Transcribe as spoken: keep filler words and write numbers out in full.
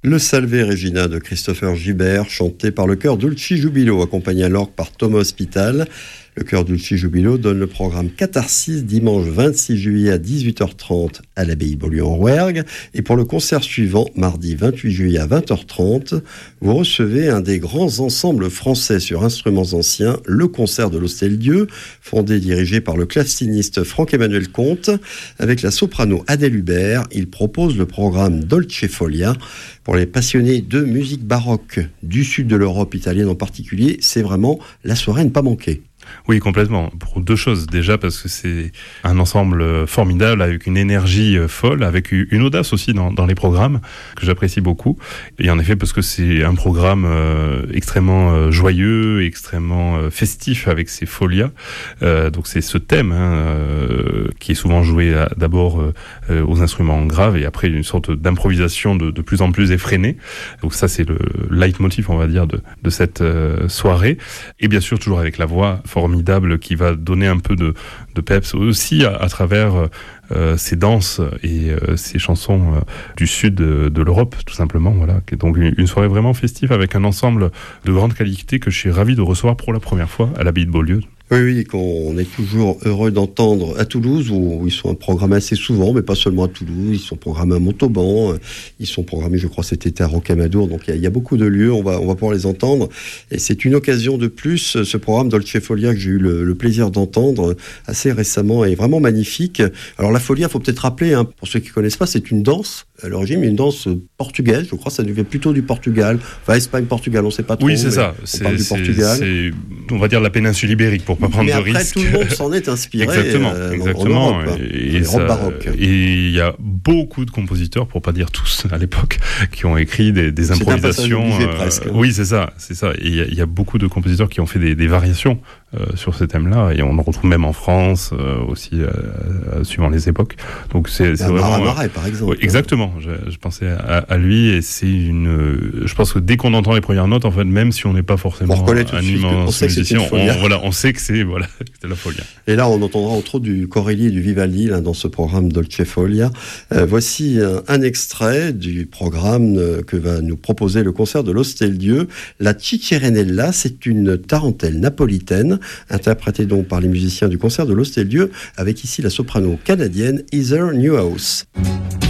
Le Salve Regina de Christopher Gibert, chanté par le chœur Dulci Jubilo, accompagné à l'orgue par Thomas Hospital. Le chœur Dulci Jubilo donne le programme Catharsis dimanche vingt-six juillet à dix-huit heures trente à l'abbaye Beaulieu-en-Rouergue. Et pour le concert suivant, mardi vingt-huit juillet à vingt heures trente, vous recevez un des grands ensembles français sur instruments anciens, le concert de l'Hostel-Dieu, fondé et dirigé par le claveciniste Franck-Emmanuel Comte. Avec la soprano Adèle Hubert, il propose le programme Dolce Folia. Pour les passionnés de musique baroque du sud de l'Europe, italienne en particulier, c'est vraiment la soirée à ne pas manquer. Oui, complètement. Pour deux choses. Déjà parce que c'est un ensemble formidable avec une énergie folle, avec une audace aussi dans, dans les programmes que j'apprécie beaucoup. Et en effet parce que c'est un programme euh, extrêmement euh, joyeux, extrêmement euh, festif avec ses folias. Euh, donc c'est ce thème hein, euh, qui est souvent joué à, d'abord euh, aux instruments graves et après une sorte d'improvisation de, de plus en plus effrénée. Donc ça c'est le leitmotiv, on va dire, de, de cette euh, soirée. Et bien sûr toujours avec la voix formidable qui va donner un peu de, de peps aussi à, à travers euh, ces danses et euh, ces chansons euh, du sud de, de l'Europe tout simplement. Voilà. Donc une, une soirée vraiment festive avec un ensemble de grande qualité que je suis ravi de recevoir pour la première fois à l'abbaye de Beaulieu. Oui, oui, qu'on est toujours heureux d'entendre à Toulouse, où ils sont programmés assez souvent, mais pas seulement à Toulouse, ils sont programmés à Montauban, ils sont programmés, je crois, cet été à Rocamadour, donc il y, y a beaucoup de lieux, on va, on va pouvoir les entendre, et c'est une occasion de plus, ce programme Dolce Folia que j'ai eu le, le plaisir d'entendre assez récemment, est vraiment magnifique. Alors la Folia, il faut peut-être rappeler, hein, pour ceux qui ne connaissent pas, c'est une danse, à l'origine, mais une danse portugaise, je crois, ça devait plutôt du Portugal, enfin Espagne, Portugal, on ne sait pas trop. Oui, c'est ça, on c'est, parle du c'est, Portugal. C'est, on va dire la péninsule ibérique, pour pas prendre mais de après, risque. Tout le monde s'en est inspiré. Exactement, euh, exactement. En Europe, et, et, ça, baroque. Et il y a beaucoup de compositeurs, pour pas dire tous à l'époque, qui ont écrit des, des improvisations. C'est un euh, presque. Oui, c'est ça, c'est ça. Et il y, y a beaucoup de compositeurs qui ont fait des, des variations euh, sur ce thème-là, et on en retrouve même en France euh, aussi, euh, suivant les époques. Donc c'est, c'est Marat vraiment. Marais, par exemple. Oui, exactement. Je, je pensais à, à lui, et c'est une. Je pense que dès qu'on entend les premières notes, en fait, même si on n'est pas forcément un immense musicien, on, voilà, on sait que c'est voilà, c'était la Folia. Et là, on entendra entre autres du Corelli et du Vivaldi là, dans ce programme Dolce Folia. Euh, voici un, un extrait du programme euh, que va nous proposer le concert de l'Hostel-Dieu. La Cicierenella, c'est une tarentelle napolitaine, interprétée donc par les musiciens du concert de l'Hostel-Dieu, avec ici la soprano canadienne Heather Newhouse.